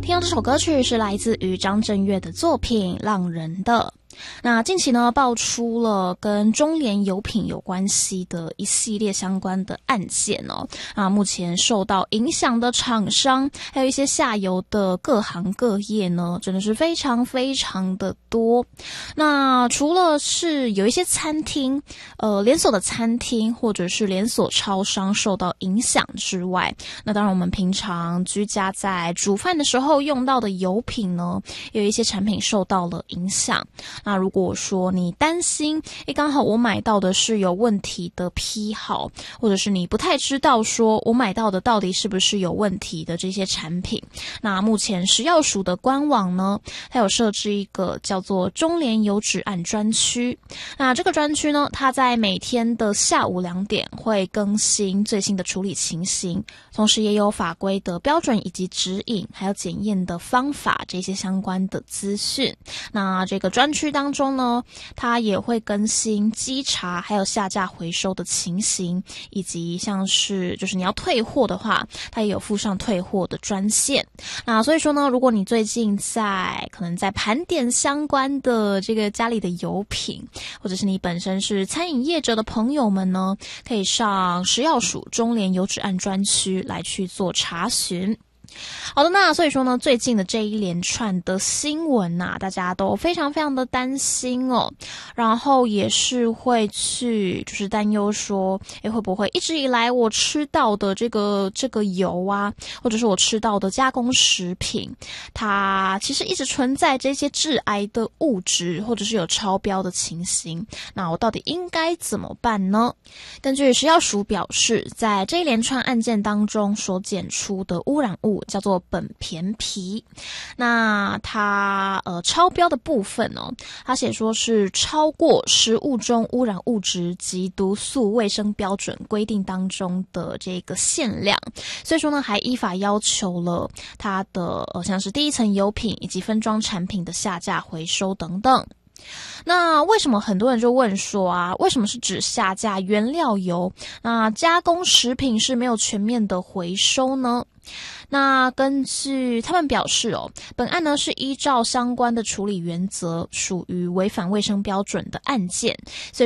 听到这首歌曲是来自于张震岳的作品《浪人的》。那近期呢，爆出了跟中联油品有关系的一系列相关的案件哦。目前受到影响的厂商，还有一些下游的各行各业呢，真的是非常非常的多。那除了是有一些餐厅，连锁的餐厅或者是连锁超商受到影响之外，那当然我们平常居家在煮饭的时候用到的油品呢，有一些产品受到了影响。那如果说你担心刚好我买到的是有问题的批号，或者是你不太知道说我买到的到底是不是有问题的这些产品，那目前食药署的官网呢，它有设置一个叫做中联油脂案专区。那这个专区呢，它在每天的下午2点会更新最新的处理情形，同时也有法规的标准以及指引，还有检验的方法这些相关的资讯。那这个专区当中呢，它也会更新稽查还有下架回收的情形，以及像是就是你要退货的话，它也有附上退货的专线。那所以说呢，如果你最近可能在盘点相关的这个家里的油品，或者是你本身是餐饮业者的朋友们呢，可以上食药署中联油脂案专区来去做查询。好的，那所以说呢，最近的这一连串的新闻大家都非常非常的担心哦，然后也是会去就是担忧说，会不会一直以来我吃到的这个油啊，或者是我吃到的加工食品，它其实一直存在这些致癌的物质，或者是有超标的情形，那我到底应该怎么办呢？根据食药署表示，在这一连串案件当中所检出的污染物叫做苯醃醚，那它超标的部分它写说是超过食物中污染物质及毒素卫生标准规定当中的这个限量，所以说呢，还依法要求了它的像是第一层油品以及分装产品的下架回收等等。那为什么很多人就问说为什么是只下架原料油，那加工食品是没有全面的回收呢？那根据他们表示本案呢是依照相关的处理原则，属于违反卫生标准的案件，所以